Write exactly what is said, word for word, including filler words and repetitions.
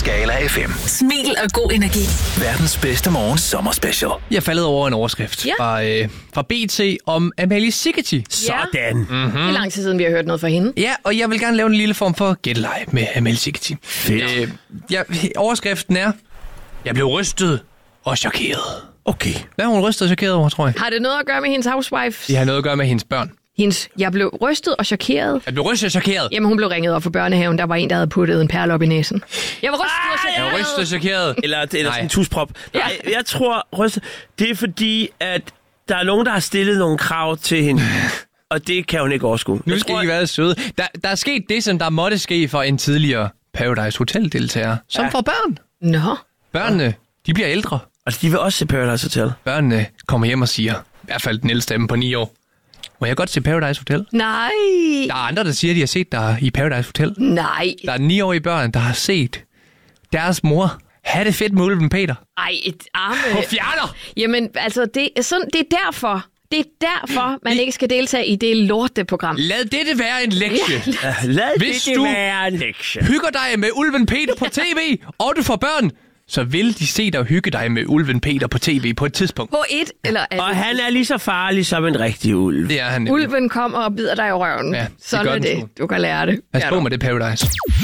Skala F M. Smil og god energi. Verdens bedste morgen sommerspecial. Jeg faldet over en overskrift Ja. fra, øh, fra B T om Amalie Sigeti. Sådan. Mm-hmm. Det er lang tid siden, vi har hørt noget fra hende. Ja, og jeg vil gerne lave en lille form for gætteleje med Amalie Sigeti. Fedt. Øh, ja, overskriften er, jeg blev rystet og chokeret. Okay. Hvad er hun rystet og chokeret over, tror jeg? Har det noget at gøre med hendes housewife? Det har noget at gøre med hendes børn. Hendes, jeg blev rystet og chokeret. Jeg blev rystet og chokeret. Jamen, hun blev ringet op for børnehaven. Der var en, der havde puttet en perle op i næsen. Jeg var rystet og Jeg chokeret. var rystet og chokeret. Eller, eller Nej. sådan en tusprop. Nej, jeg tror, Røste, det er fordi, at der er nogen, der har stillet nogle krav til hende. Og det kan hun ikke overskue. Nu Jeg skal tror, I være søde. Der, der er sket det, som der måtte ske for en tidligere Paradise Hotel-deltager. Som Ja. for børn. Nå. Børnene, de bliver ældre. Altså, de vil også se Paradise Hotel. Børnene kommer hjem og siger, i hvert fald den ældste af dem på ni år, må jeg godt se Paradise Hotel? Nej. Der er andre, der siger, at de har set dig i Paradise Hotel. Nej. Der er ni-årige børn, der har set deres mor have det fedt med ulven Peter. Ej, et arme. På fjerner! Jamen, altså, det er, sådan, det er derfor. Det er derfor, man ikke skal deltage i det lorteprogram. Lad dette være en lektie. Ja, lad Hvis det du- være en lektie. Hygger dig med ulven Peter på tv, og du får børn, så vil de se dig hygge dig med ulven Peter på tv på et tidspunkt. På et, eller er Og det- han er lige så farlig som en rigtig ulv. Det er han nemlig. Ulven kommer og bider dig i røven. Ja, det Sådan gør er den det. sgu. Du kan lære det. Pas Ja, på du. med det Paradise.